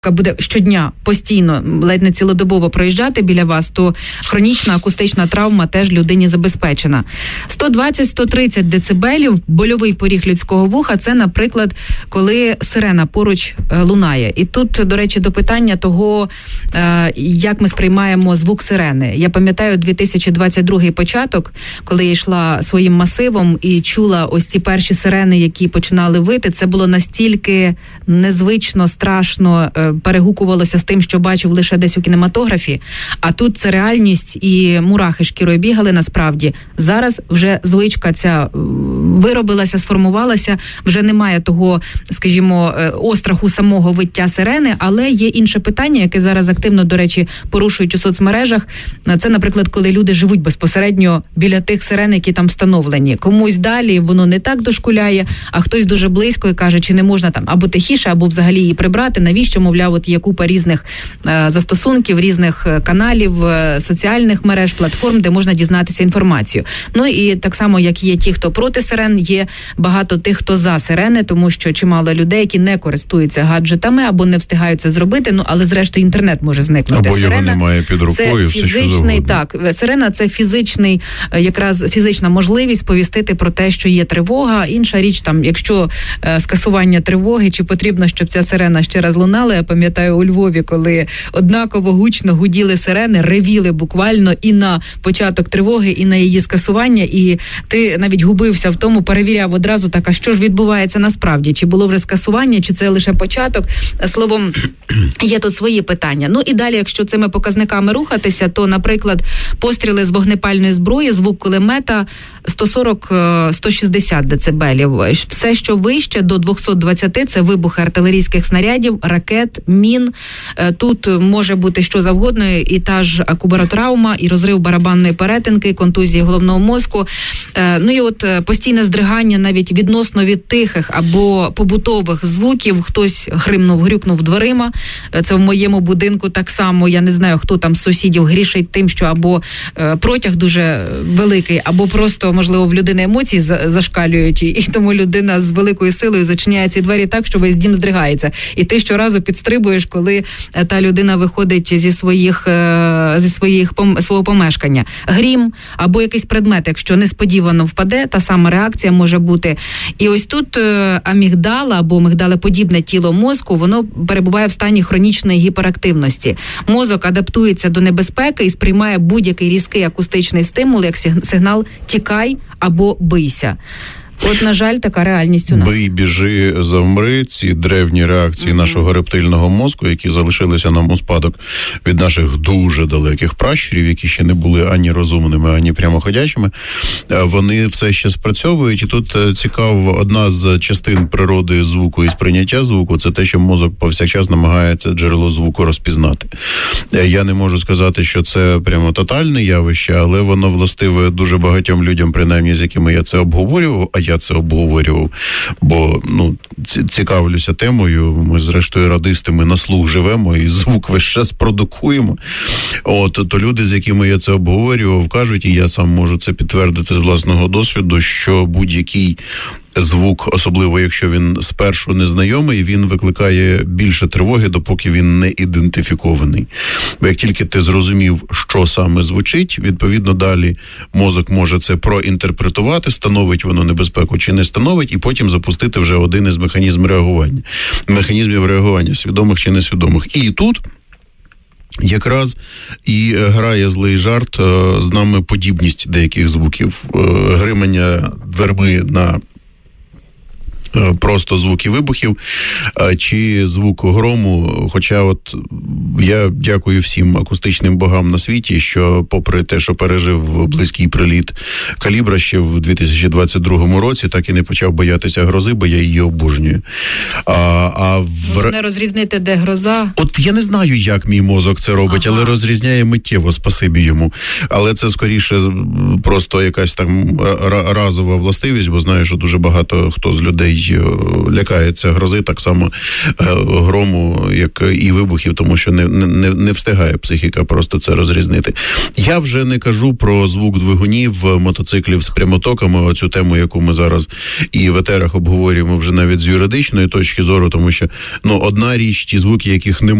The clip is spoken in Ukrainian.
буде щодня постійно, ледь не цілодобово проїжджати біля вас, то хронічна акустична травма теж людині забезпечена. 120-130 децибелів, больовий поріг людського вуха, це, наприклад, коли сирена поруч лунає. І тут, до речі, до питання того, як ми сприймаємо звук сирени. Я пам'ятаю 2022 початок, коли я йшла своїм масивом і чула ось ці перші сирени, які починали вити. Це було настільки незвично, страшно, перегукувалося з тим, що бачив лише десь у кінематографі, а тут це реальність і мурахи шкірою бігали насправді. Зараз вже звичка ця виробилася, сформувалася, вже немає того, скажімо, остраху самого виття сирени, але є інше питання, яке зараз активно, до речі, порушують у соцмережах. Це, наприклад, коли люди живуть безпосередньо біля тих сирен, які там встановлені. Комусь далі воно не так дошкуляє, а хтось дуже близько і каже, чи не можна там або тихіше, або взагалі її прибрати, навіщо, мовляв, от є купа різних застосунків, різних каналів, соціальних мереж, платформ, де можна дізнатися інформацію. Ну і так само, як є ті, хто проти сирен, є багато тих, хто за сирени, тому що чимало людей, які не користуються гаджетами або не встигають це зробити, ну, але зрештою інтернет може зникнути. Або його немає під рукою, це фізичний, так, сирена – це фізичний, якраз фізична можливість повістити про те, що є тривога. Інша річ, там, якщо скасування тривоги, чи потрібно, щоб ця сирена ще раз лунала. Я пам'ятаю у Львові, коли однаково гучно гуділи сирени, ревіли буквально і на початок тривоги, і на її скасування, і ти навіть губився в тому, перевіряв одразу так, а що ж відбувається насправді, чи було вже скасування, чи це лише початок. Словом, є тут свої питання. Ну і далі, якщо цими показниками рухатися, то, наприклад, постріли з вогнепальної зброї, звук кулемета 140-160 децибелів. Все, що вище до 220, це вибухи артилерійських снарядів, ракет, мін. Тут може бути що завгодно, і та ж кубаротравма, і розрив барабанної перетинки, контузії головного мозку. Ну і от постійне здригання навіть відносно від тихих або побутових звуків. Хтось грюкнув дверима. Це в моєму будинку так само. Я не знаю, хто там з сусідів грішить тим, що або протяг дуже великий, або просто, можливо, в людини емоції зашкалюють, і тому людина з великою силою зачиняє ці двері так, що весь дім здригається. І ти щоразу підстрибуєш, коли та людина виходить свого помешкання. Грім або якийсь предмет, якщо несподівано впаде, та сама реакція може бути. І ось тут амігдала або мигдалеподібне тіло мозку, воно перебуває в стані хронічної гіперактивності. Мозок адаптується до небезпеки і сприймає будь-який різкий акустичний стимул як сигнал «тікай» або «бийся». От, на жаль, така реальність у нас. Бий, біжи, завмри, ці древні реакції нашого рептильного мозку, які залишилися нам у спадок від наших дуже далеких пращурів, які ще не були ані розумними, ані прямоходячими, вони все ще спрацьовують. І тут цікаво, одна з частин природи звуку і сприйняття звуку – це те, що мозок повсякчас намагається джерело звуку розпізнати. Я не можу сказати, що це прямо тотальне явище, але воно властиве дуже багатьом людям, принаймні, з якими я це обговорював, а я це обговорював, бо цікавлюся темою. Ми, зрештою, радисти, ми на слух живемо і звук весь час продукуємо. То люди, з якими я це обговорював, кажуть, і я сам можу це підтвердити з власного досвіду, що будь-який звук, особливо якщо він спершу незнайомий, він викликає більше тривоги, допоки він не ідентифікований. Бо як тільки ти зрозумів, що саме звучить, відповідно далі мозок може це проінтерпретувати, становить воно небезпеку чи не становить, і потім запустити вже один із механізмів реагування, свідомих чи несвідомих. І тут якраз і грає злий жарт з нами подібність деяких звуків. Гримання дверми на просто звуки вибухів, чи звук грому. Хоча от я дякую всім акустичним богам на світі, що попри те, що пережив близький приліт калібра ще в 2022 році, так і не почав боятися грози, бо я її обожнюю. Не розрізнити, де гроза? От я не знаю, як мій мозок це робить, але розрізняє миттєво, спасибі йому. Але це скоріше просто якась там разова властивість, бо знаю, що дуже багато хто з людей лякається грози, так само грому, як і вибухів, тому що не встигає психіка просто це розрізнити. Я вже не кажу про звук двигунів мотоциклів з прямотоками, оцю тему, яку ми зараз і в етерах обговорюємо вже навіть з юридичної точки зору, тому що, одна річ, ті звуки, яких не